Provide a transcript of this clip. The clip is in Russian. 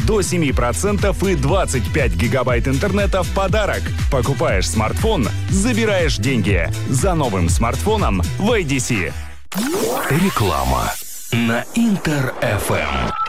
до 7% и 25 гигабайт интернета в подарок. Покупаешь смартфон, забираешь деньги. За новым смартфоном в IDC. Реклама на Интер FM.